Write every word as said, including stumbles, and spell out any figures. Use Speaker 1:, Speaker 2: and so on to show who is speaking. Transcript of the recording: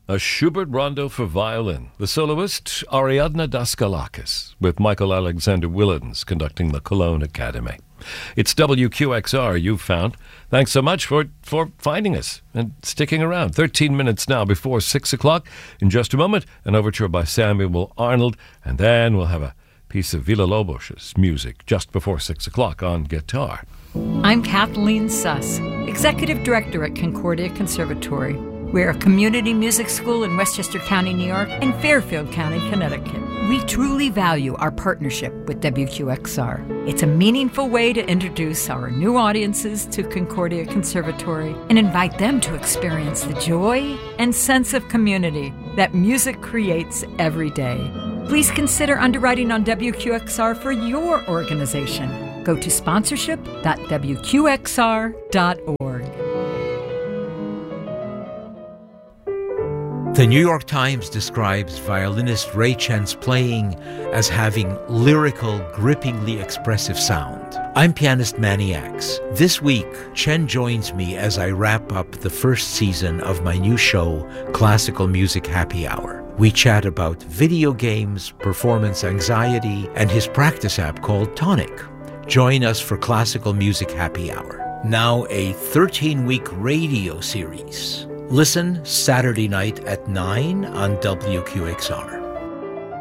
Speaker 1: a Schubert rondo for violin. The soloist, Ariadna Daskalakis, with Michael Alexander Willens conducting the Cologne Academy. It's W Q X R you've found. Thanks so much for, for finding us and sticking around. thirteen minutes now before six o'clock. In just a moment, an overture by Samuel Arnold, and then we'll have a piece of Villa-Lobos's music just before six o'clock on guitar.
Speaker 2: I'm Kathleen Suss, Executive Director at Concordia Conservatory. We're a community music school in Westchester County, New York, and Fairfield County, Connecticut. We truly value our partnership with W Q X R. It's a meaningful way to introduce our new audiences to Concordia Conservatory and invite them to experience the joy and sense of community that music creates every day. Please consider underwriting on W Q X R for your organization. Go to sponsorship dot w q x r dot org.
Speaker 3: The New York Times describes violinist Ray Chen's playing as having lyrical, grippingly expressive sound. I'm pianist Manny Axe. This week, Chen joins me as I wrap up the first season of my new show, Classical Music Happy Hour. We chat about video games, performance anxiety, and his practice app called Tonic. Join us for Classical Music Happy Hour, now a thirteen-week radio series. Listen Saturday night at nine on W Q X R.